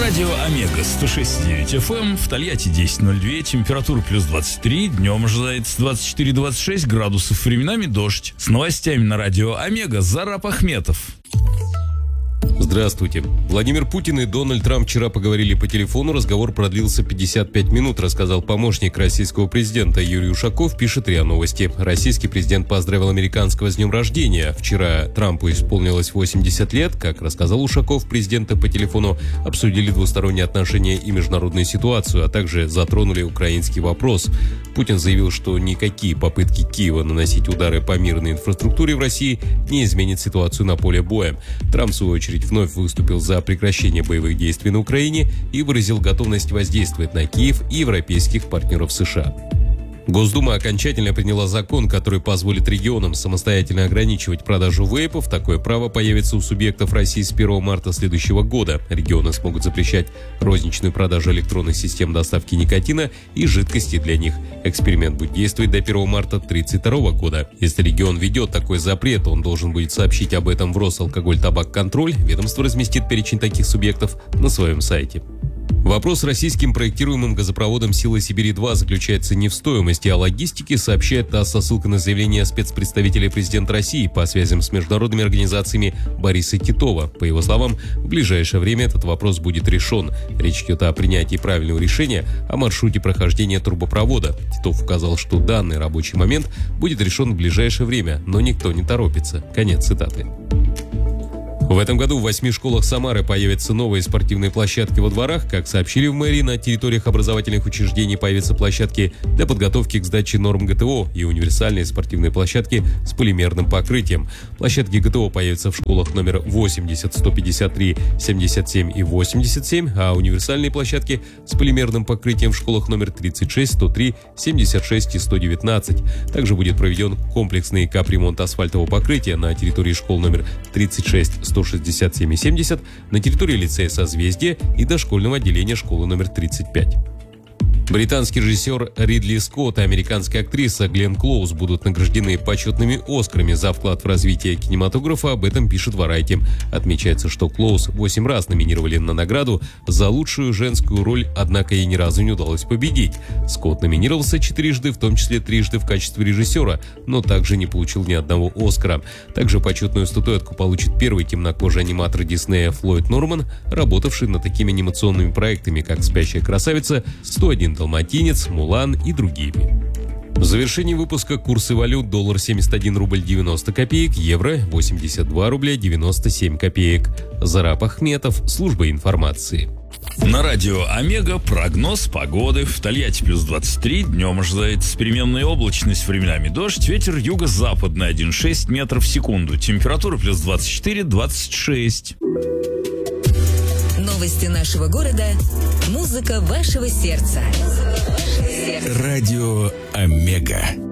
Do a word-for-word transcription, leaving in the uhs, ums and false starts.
Радио Омега сто шесть и девять эф эм, в Тольятти десять ноль два, температура плюс двадцать три, днем ожидается двадцать четыре - двадцать шесть градусов, временами дождь. С новостями на Радио Омега Зараб Ахметов. Здравствуйте. Владимир Путин и Дональд Трамп вчера поговорили по телефону. Разговор продлился пятьдесят пять минут, рассказал помощник российского президента Юрий Ушаков, пишет РИА Новости. Российский президент поздравил американского с днем рождения. Вчера Трампу исполнилось восемьдесят лет. Как рассказал Ушаков, президенты по телефону обсудили двусторонние отношения и международную ситуацию, а также затронули украинский вопрос. Путин заявил, что никакие попытки Киева наносить удары по мирной инфраструктуре в России не изменят ситуацию на поле боя. Трамп, в свою очередь, вновь выступил за прекращение боевых действий на Украине и выразил готовность воздействовать на Киев и европейских партнеров США. Госдума окончательно приняла закон, который позволит регионам самостоятельно ограничивать продажу вейпов. Такое право появится у субъектов России с первого марта следующего года. Регионы смогут запрещать розничную продажу электронных систем доставки никотина и жидкости для них. Эксперимент будет действовать до первого марта две тысячи тридцать второго года. Если регион ведет такой запрет, он должен будет сообщить об этом в Росалкоголь-Табак-Контроль. Ведомство разместит перечень таких субъектов на своем сайте. Вопрос с российским проектируемым газопроводом «Сила Сибири-два» заключается не в стоимости, а логистике, сообщает ТАСС со ссылкой на заявление спецпредставителя президента России по связям с международными организациями Бориса Титова. По его словам, в ближайшее время этот вопрос будет решен. Речь идет о принятии правильного решения о маршруте прохождения трубопровода. Титов указал, что данный рабочий момент будет решен в ближайшее время, но никто не торопится. Конец цитаты. В этом году в восьми школах Самары появятся новые спортивные площадки во дворах. Как сообщили в мэрии, на территориях образовательных учреждений появятся площадки для подготовки к сдаче норм ГТО и универсальные спортивные площадки с полимерным покрытием. Площадки ГТО появятся в школах номер восемьдесят, сто пятьдесят три, семьдесят семь и восемьдесят семь, а универсальные площадки с полимерным покрытием в школах номер тридцать шесть, сто три, семьдесят шесть и сто девятнадцать. Также будет проведен комплексный капремонт асфальтового покрытия на территории школ номер тридцать шесть, сто шестьдесят семь и семьдесят, на территории лицея «Созвездие» и дошкольного отделения школы номер тридцать пять. Британский режиссер Ридли Скотт и американская актриса Гленн Клоуз будут награждены почетными «Оскарами» за вклад в развитие кинематографа, об этом пишет Variety. Отмечается, что Клоуз восемь раз номинировали на награду за лучшую женскую роль, однако ей ни разу не удалось победить. Скотт номинировался четырежды, в том числе трижды в качестве режиссера, но также не получил ни одного «Оскара». Также почетную статуэтку получит первый темнокожий аниматор Диснея Флойд Норман, работавший над такими анимационными проектами, как «Спящая красавица», сто один «Далматинец», «Мулан» и другими. В завершении выпуска курсы валют: доллар семьдесят один рубль девяносто копеек, евро восемьдесят два рубля девяносто семь копеек. Зараб Ахметов, служба информации. На Радио Омега прогноз погоды. В Тольятти плюс двадцать три, днем ожидается переменная облачность, временами дождь, ветер юго-западный один и шесть метров в секунду, температура плюс двадцать четыре - двадцать шесть. Новости нашего города, музыка вашего сердца. Радио Омега.